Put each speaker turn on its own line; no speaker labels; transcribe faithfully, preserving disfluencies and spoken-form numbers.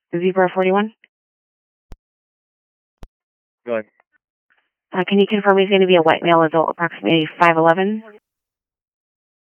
Zebra forty-one?
Go ahead.
Uh, can you confirm he's going to be a white male adult, approximately five eleven?